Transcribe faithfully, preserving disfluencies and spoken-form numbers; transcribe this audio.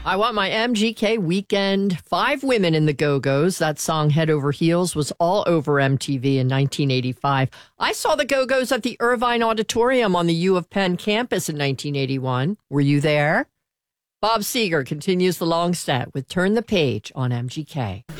I want my M G K weekend. Five women in the Go-Go's. That song, Head Over Heels, was all over M T V in nineteen eighty-five. I saw the Go-Go's at the Irvine Auditorium on the U of Penn campus in nineteen eighty-one. Were you there? Bob Seger continues the long set with Turn the Page on M G K.